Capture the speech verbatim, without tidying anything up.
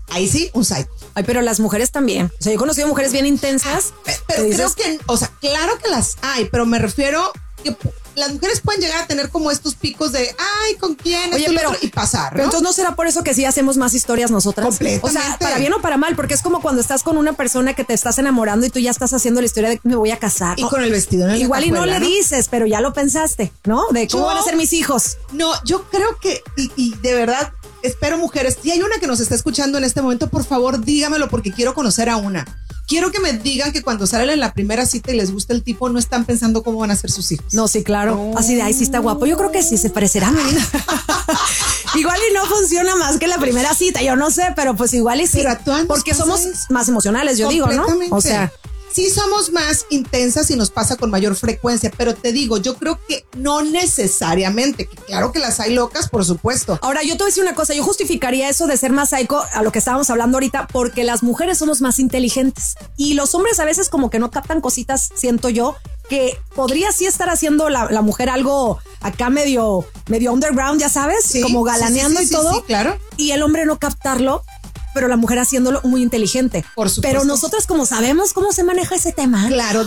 ahí sí, un psycho. Ay, pero las mujeres también. O sea, yo he conocido mujeres bien intensas. Ah, pero que creo dices, que, o sea, claro que las hay, pero me refiero que las mujeres pueden llegar a tener como estos picos de, ay, ¿con quién? Oye, Esto y lo pero- otro, y pasar, pero ¿no? entonces no será por eso que sí hacemos más historias nosotras. Completamente. O sea, para bien o para mal, porque es como cuando estás con una persona que te estás enamorando y tú ya estás haciendo la historia de que me voy a casar. Y O- con el vestido en la Igual y no cajuela, le dices, pero ya lo pensaste, ¿no? De cómo Yo- van a ser mis hijos. No, yo creo que, y, y de verdad, espero mujeres, si hay una que nos está escuchando en este momento, por favor, dígamelo porque quiero conocer a una. Quiero que me digan que cuando salen en la primera cita y les gusta el tipo, no están pensando cómo van a ser sus hijos. No, sí, claro. No. Así de, ay, sí está guapo. Yo creo que sí se parecerá a mi vida. Igual y no funciona más que la primera cita, yo no sé, pero pues igual y sí. Pero a todas nos porque pasa somos eso. más emocionales, yo digo, ¿no? Completamente. O sea, sí somos más intensas y nos pasa con mayor frecuencia, pero te digo, yo creo que no necesariamente, que claro que las hay locas, por supuesto. ahora yo te voy a decir una cosa, yo justificaría eso de ser más psycho a lo que estábamos hablando ahorita, porque las mujeres somos más inteligentes y los hombres a veces como que no captan cositas, siento yo, que podría sí estar haciendo la, la mujer algo acá medio, medio underground, ya sabes, Sí, como sí, galaneando sí, sí, y sí, todo. sí, claro. Y el hombre no captarlo, pero la mujer haciéndolo muy inteligente. Por supuesto. Pero nosotros como sabemos cómo se maneja ese tema. Claro,